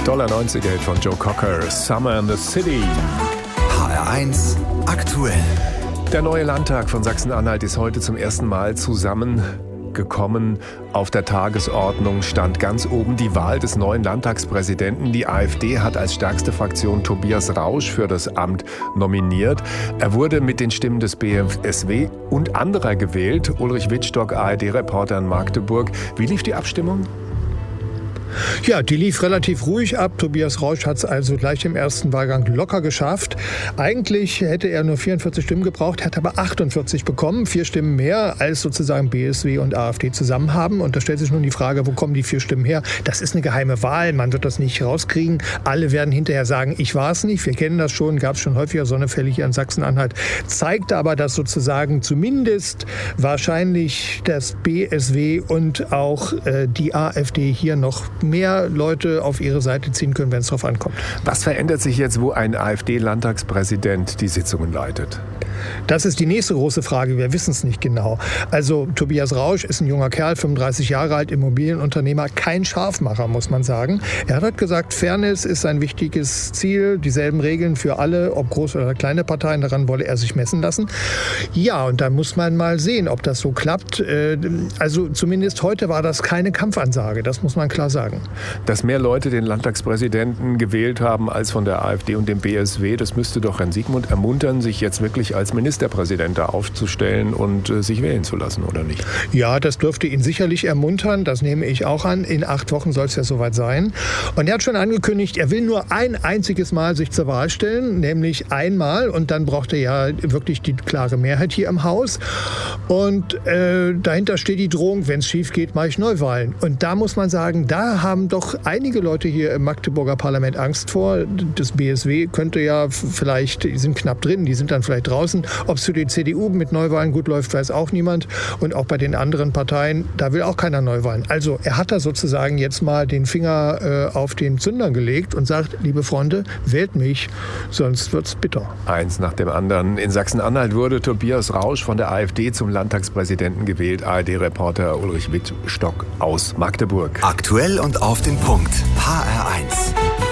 $90er-Hit von Joe Cocker, Summer in the City. HR1 aktuell. Der neue Landtag von Sachsen-Anhalt ist heute zum ersten Mal zusammengekommen. Auf der Tagesordnung stand ganz oben die Wahl des neuen Landtagspräsidenten. Die AfD hat als stärkste Fraktion Tobias Rausch für das Amt nominiert. Er wurde mit den Stimmen des BSW und anderer gewählt. Ulrich Wittstock, ARD-Reporter in Magdeburg. Wie lief die Abstimmung? Ja, die lief relativ ruhig ab. Tobias Rausch hat es also gleich im ersten Wahlgang locker geschafft. Eigentlich hätte er nur 44 Stimmen gebraucht, hat aber 48 bekommen. 4 Stimmen mehr, als sozusagen BSW und AfD zusammen haben. Und da stellt sich nun die Frage, wo kommen die 4 Stimmen her? Das ist eine geheime Wahl, man wird das nicht rauskriegen. Alle werden hinterher sagen, ich war es nicht. Wir kennen das schon, gab es schon häufiger so eine Fälle hier in Sachsen-Anhalt. Zeigt aber, dass sozusagen zumindest wahrscheinlich das BSW und auch die AfD hier noch mehr Leute auf ihre Seite ziehen können, wenn es darauf ankommt. Was verändert sich jetzt, wo ein AfD-Landtagspräsident die Sitzungen leitet? Das ist die nächste große Frage. Wir wissen es nicht genau. Also Tobias Rausch ist ein junger Kerl, 35 Jahre alt, Immobilienunternehmer, kein Scharfmacher, muss man sagen. Er hat gesagt, Fairness ist ein wichtiges Ziel, dieselben Regeln für alle, ob große oder kleine Parteien, daran wolle er sich messen lassen. Ja, und da muss man mal sehen, ob das so klappt. Also zumindest heute war das keine Kampfansage, das muss man klar sagen. Dass mehr Leute den Landtagspräsidenten gewählt haben als von der AfD und dem BSW, das müsste doch Herrn Siegmund ermuntern, sich jetzt wirklich als Ministerpräsident da aufzustellen und sich wählen zu lassen, oder nicht? Ja, das dürfte ihn sicherlich ermuntern, das nehme ich auch an. In 8 Wochen soll es ja soweit sein. Und er hat schon angekündigt, er will nur ein einziges Mal sich zur Wahl stellen, nämlich einmal. Und dann braucht er ja wirklich die klare Mehrheit hier im Haus. Und dahinter steht die Drohung, wenn es schief geht, mache ich Neuwahlen. Und da muss man sagen, da haben doch einige Leute hier im Magdeburger Parlament Angst vor. Das BSW könnte ja vielleicht, die sind knapp drin, die sind dann vielleicht draußen. Ob es für die CDU mit Neuwahlen gut läuft, weiß auch niemand. Und auch bei den anderen Parteien, da will auch keiner Neuwahlen. Also er hat da sozusagen jetzt mal den Finger auf den Zünder gelegt und sagt, liebe Freunde, wählt mich, sonst wird's bitter. Eins nach dem anderen. In Sachsen-Anhalt wurde Tobias Rausch von der AfD zum Landtagspräsidenten gewählt. ARD-Reporter Ulrich Wittstock aus Magdeburg. Aktuell und auf den Punkt. HR1.